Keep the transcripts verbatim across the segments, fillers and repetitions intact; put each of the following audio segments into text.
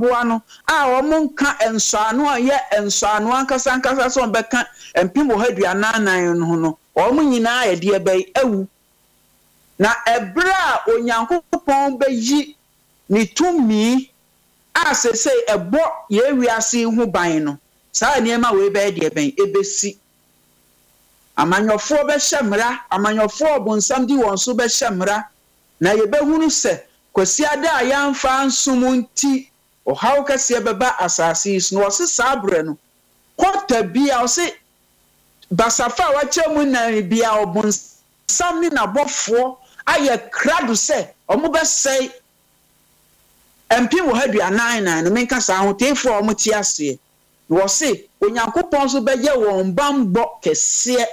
aboa no a omo nka ensoano a ye ensoano ankasa ankasa so beka empim wo haduananan no no omo nyina ye de bai awu na ebra onyankopon bayi ni tumi asese ebo ye wiase hu ban no saa niema we be de ban ebesi amanyofo be hyemra amanyofo obonsam di won so be hyemra na ye behunu se kwasi ada ayamfa nsumunti ohaw kase beba asase is no se sabre no kota bia o se basafa wa chemu na bia obonsam ni na bofo aye krado se omo be sei empim wo haduanan nan no menka sa ahotefo omo ti ase wo se onyankopon so be ye won bambo kese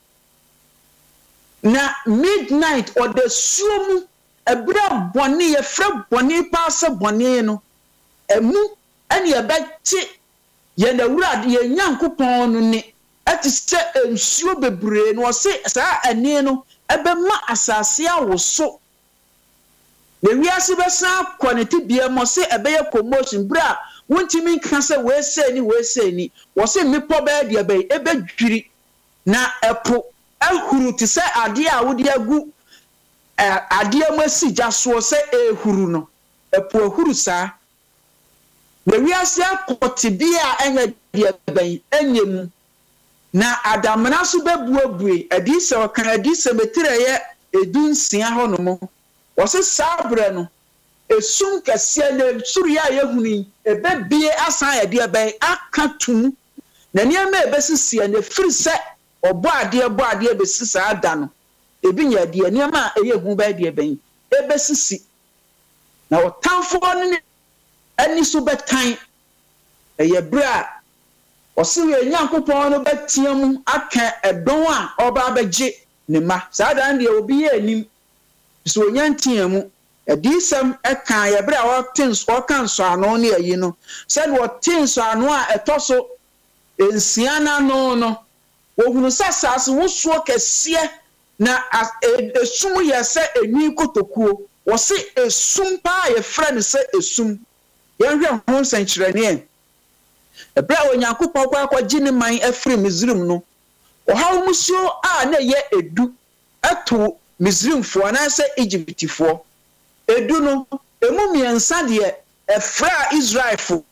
na midnight or the sumu ebra boni ye fra boni pass boni no emu ene ye beti ye na wurade ye nyankopon no ni ati se ensuo bebre no se saa ane no ebe ma asase awoso le wiase besa kwaneti bia mo se ebe ye commotion bra wontimi nka se we se ni we se ni wo se mipo be de ebe ebe dwiri na epo ehuru ti se ade a wodi agu ade amasi jaso se ehuru no epo ehuru saa le wiase akoti bia enye de ebe enyem na adamna so bebuabue adi se okan adi se betire ye edunsia hono mo wo se sabre no esum kase na suriya yehuni ebe bie asan ade ebe akatum na niam ebe sisi na firi se obo ade obo ade ebe sisi ada no ebi nya ade niam a eye hu ba ade ebe ebe sisi na otamfo no ani so betan eye bra osiwe nyankopon no betiam aka edon a oba abegye ne ma saa dan de obi ye anim so nyantiamu edisem eka ye bra wa tins o kan so ano ne ayi no said what tins ano a etoso ensiana no no wohunu sasase wo so kese na esum ye se enwi kotokuo wo se esum pa ye frɛ se esum ye hwe ho senkyerene ebra onyankopon kwa kwa gine man afri Misrim no ohaw musuo a na ye edu ato Misrimfo na se Egyptifo edu no emu miensa de efra Israelfo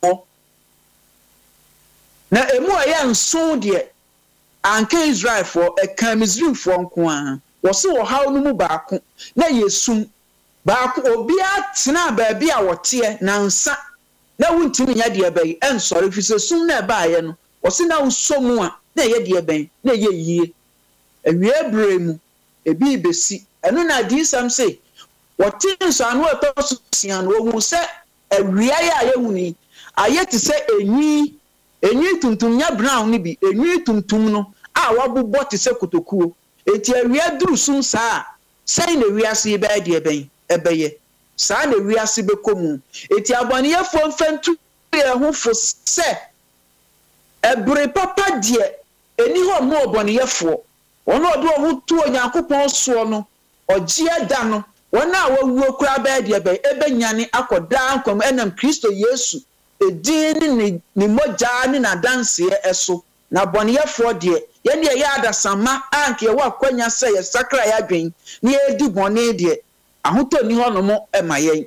na emu aye nso de anka Israelfo eka Misrimfo nko a wo se ohaw no mu baako na yesum baako obi atena baabi a wote na nsa na wuntimi nya de bai ensori fisesum na ba aye no wo se na usomu a na ye de bai na ye yie awie bremu ebi besi eno na di sam say wotin so anu eto sian wo hu se awia ya ye huni aye ti se enyi enyi tuntum nya brown ni bi enyi tuntum no a wabobɔ ti se kotokuo eti awia duru sum saa sai na wiase ba de ben ebeye saa na wiase be komu eti abone ye fo mfantu ye ho fo se ebre papa de eni ho mo obone ye fo ono odo ho tu onyankopon so no ogie da no wona awuo kura ba de be ebenyane akoda ankom enam Kristo Yesu edin ni ni moja ni na danse eso na bone ye fo de ye ne ye adasama anke wa kwanya se ye sakra ya dwen ni edi bone de ahoto ni ho no mo emayen.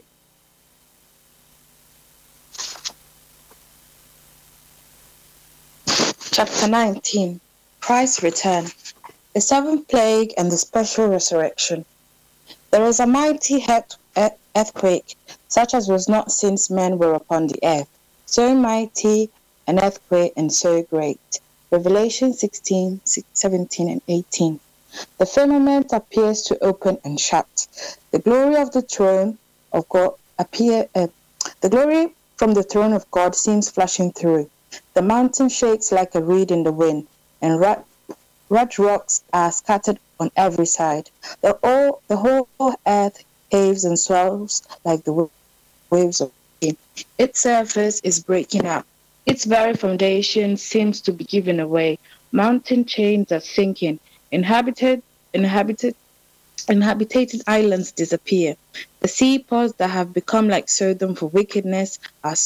Chapter nineteen, Christ's return. The seventh plague and the special resurrection. There was a mighty earthquake, such as was not since men were upon the earth. So mighty an earthquake and so great. Revelation sixteen, seventeen and eighteen. The firmament appears to open and shut. The glory of the throne of God appear. Uh, the glory from the throne of God seems flashing through. The mountain shakes like a reed in the wind, and red, red rocks are scattered on every side. The, all, the whole earth heaves and swells like the waves of the sea. Its surface is breaking up. Its very foundation seems to be given away. Mountain chains are sinking. Inhabited, inhabited, inhabited islands disappear. The seaports that have become like Sodom for wickedness are